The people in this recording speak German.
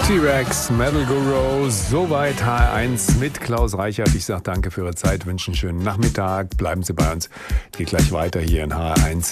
T-Rex, Metal Guru, soweit HR1 mit Klaus Reichert. Ich sage danke für Ihre Zeit, wünsche einen schönen Nachmittag. Bleiben Sie bei uns. Geht gleich weiter hier in HR1